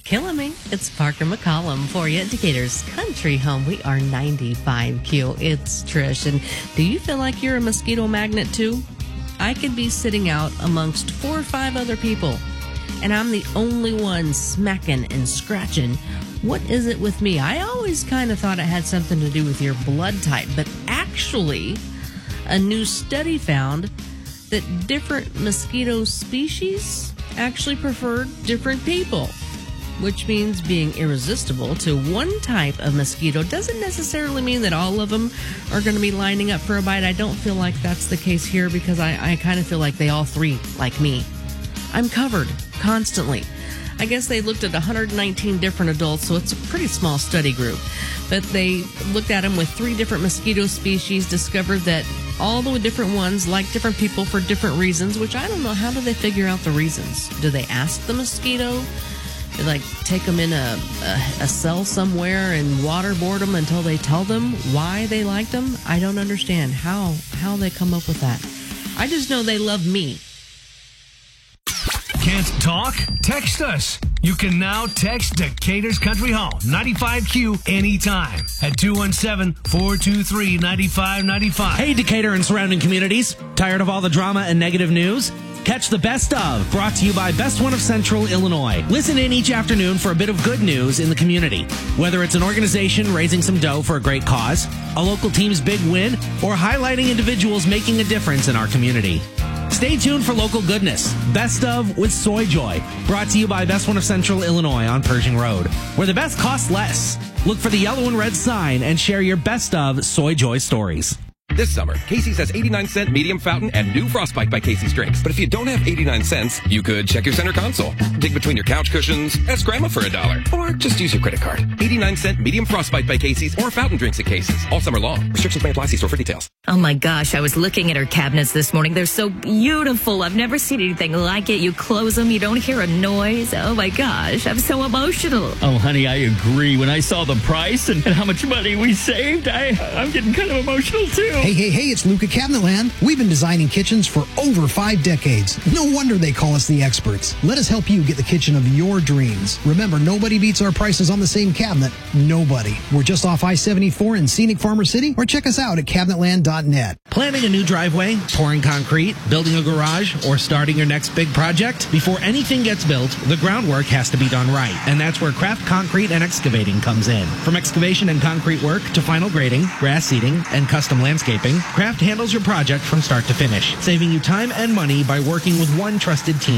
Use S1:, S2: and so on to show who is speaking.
S1: Killing me. It's Parker McCollum for you at Decatur's Country Home. We are 95Q. It's Trish. And do you feel like you're a mosquito magnet too? I could be sitting out amongst 4 or 5 other people, and I'm the only one smacking and scratching. What is it with me? I always kind of thought it had something to do with your blood type, but actually, a new study found that different mosquito species actually prefer different people, which means being irresistible to one type of mosquito doesn't necessarily mean that all of them are going to be lining up for a bite. I don't feel like that's the case here because I kind of feel like they all three like me. I'm covered constantly. I guess they looked at 119 different adults, so it's a pretty small study group. But they looked at them with 3 different mosquito species, discovered that all the different ones like different people for different reasons, which I don't know. How do they figure out the reasons? Do they ask the mosquito? They take them in a cell somewhere and waterboard them until they tell them why they liked them? I don't understand how they come up with that. I just know they love me.
S2: Can't talk? Text us. You can now text Decatur's Country Home, 95Q, anytime at 217-423-9595.
S3: Hey, Decatur and surrounding communities. Tired of all the drama and negative news? Catch the Best Of, brought to you by Best One of Central Illinois. Listen in each afternoon for a bit of good news in the community. Whether it's an organization raising some dough for a great cause, a local team's big win, or highlighting individuals making a difference in our community. Stay tuned for local goodness. Best Of with Soy Joy, brought to you by Best One of Central Illinois on Pershing Road, where the best costs less. Look for the yellow and red sign and share your Best Of Soy Joy stories.
S4: This summer, Casey's has 89-cent medium fountain and new Frostbite by Casey's drinks. But if you don't have 89 cents, you could check your center console, dig between your couch cushions, ask Grandma for $1, or just use your credit card. 89-cent medium Frostbite by Casey's or fountain drinks at Casey's all summer long. Restrictions may apply. See store for details.
S5: Oh my gosh, I was looking at her cabinets this morning. They're so beautiful. I've never seen anything like it. You close them, you don't hear a noise. Oh my gosh, I'm so emotional.
S6: Oh honey, I agree. When I saw the price and how much money we saved, I'm getting kind of emotional too.
S7: Hey, it's Luke at Cabinetland. We've been designing kitchens for over 5 decades. No wonder they call us the experts. Let us help you get the kitchen of your dreams. Remember, nobody beats our prices on the same cabinet. Nobody. We're just off I-74 in scenic Farmer City, or check us out at cabinetland.net.
S3: Planning a new driveway, pouring concrete, building a garage, or starting your next big project? Before anything gets built, the groundwork has to be done right. And that's where Craft Concrete and Excavating comes in. From excavation and concrete work to final grading, grass seeding, and custom landscaping, Craft handles your project from start to finish, saving you time and money by working with one trusted team.